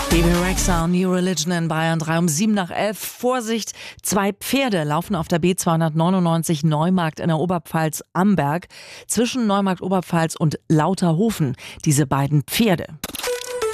Bebe Rexha, New Religion in Bayern 3 um 7 nach 11. Vorsicht, 2 Pferde laufen auf der B299 Neumarkt in der Oberpfalz Amberg zwischen Neumarkt Oberpfalz und Lauterhofen. Diese beiden Pferde.